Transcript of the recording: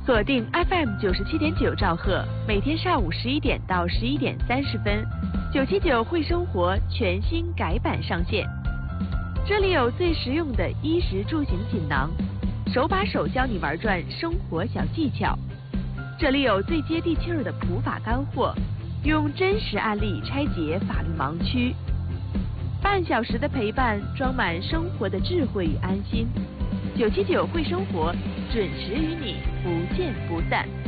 锁定 FM 97.9兆赫，每天上午11点到11点30分，979会生活全新改版上线。这里有最实用的衣食住行锦囊，手把手教你玩转生活小技巧。这里有最接地气儿的普法干货，用真实案例拆解法律盲区。半小时的陪伴，装满生活的智慧与安心。979会生活，准时与你不见不散。